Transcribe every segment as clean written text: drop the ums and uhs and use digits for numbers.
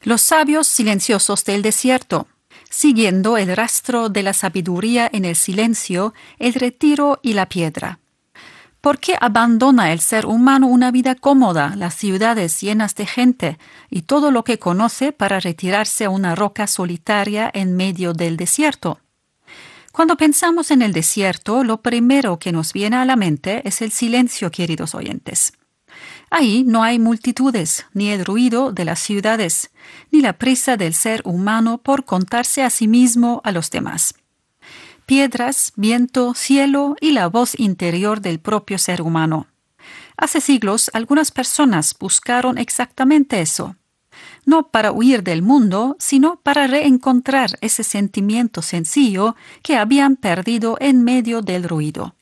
Los sabios silenciosos del desierto, siguiendo el rastro de la sabiduría en el silencio, el retiro y la piedra. ¿Por qué abandona el ser humano una vida cómoda, las ciudades llenas de gente y todo lo que conoce para retirarse a una roca solitaria en medio del desierto? Cuando pensamos en el desierto, lo primero que nos viene a la mente es el silencio, queridos oyentes. Ahí no hay multitudes, ni el ruido de las ciudades, ni la prisa del ser humano por contarse a sí mismo a los demás. Piedras, viento, cielo y la voz interior del propio ser humano. Hace siglos algunas personas buscaron exactamente eso, no para huir del mundo, sino para reencontrar ese sentimiento sencillo que habían perdido en medio del ruido.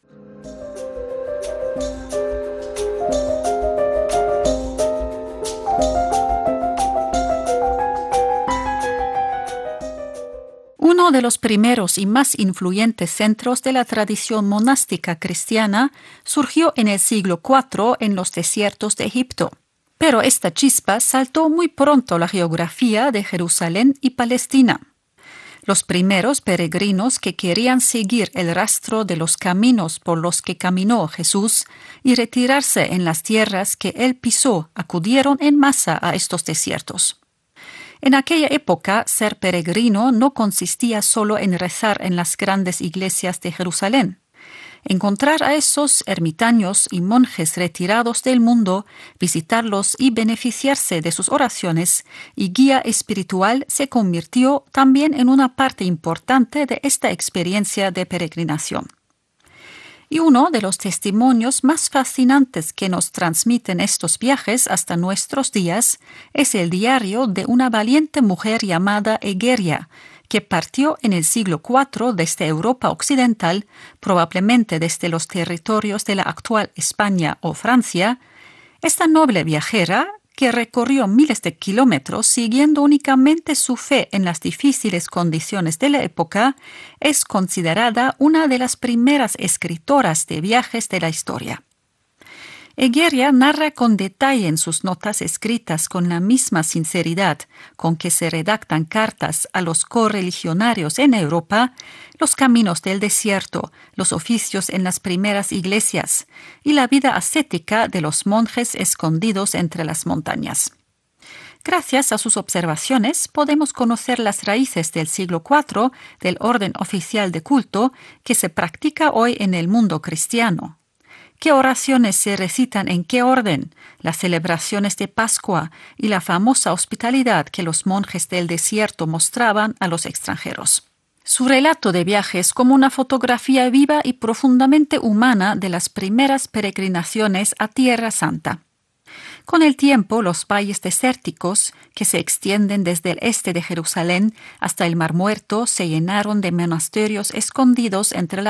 Uno de los primeros y más influyentes centros de la tradición monástica cristiana surgió en el siglo IV en los desiertos de Egipto. Pero esta chispa saltó muy pronto la geografía de Jerusalén y Palestina. Los primeros peregrinos que querían seguir el rastro de los caminos por los que caminó Jesús y retirarse en las tierras que él pisó acudieron en masa a estos desiertos. En aquella época, ser peregrino no consistía solo en rezar en las grandes iglesias de Jerusalén. Encontrar a esos ermitaños y monjes retirados del mundo, visitarlos y beneficiarse de sus oraciones y guía espiritual se convirtió también en una parte importante de esta experiencia de peregrinación. Y uno de los testimonios más fascinantes que nos transmiten estos viajes hasta nuestros días es el diario de una valiente mujer llamada Egeria, que partió en el siglo IV desde Europa Occidental, probablemente desde los territorios de la actual España o Francia. Esta noble viajera, que recorrió miles de kilómetros siguiendo únicamente su fe en las difíciles condiciones de la época, es considerada una de las primeras escritoras de viajes de la historia. Egeria narra con detalle en sus notas escritas con la misma sinceridad con que se redactan cartas a los correligionarios en Europa, los caminos del desierto, los oficios en las primeras iglesias y la vida ascética de los monjes escondidos entre las montañas. Gracias a sus observaciones podemos conocer las raíces del siglo IV del orden oficial de culto que se practica hoy en el mundo cristiano. ¿Qué oraciones se recitan en qué orden? Las celebraciones de Pascua y la famosa hospitalidad que los monjes del desierto mostraban a los extranjeros. Su relato de viaje es como una fotografía viva y profundamente humana de las primeras peregrinaciones a Tierra Santa. Con el tiempo, los valles desérticos, que se extienden desde el este de Jerusalén hasta el Mar Muerto, se llenaron de monasterios escondidos entre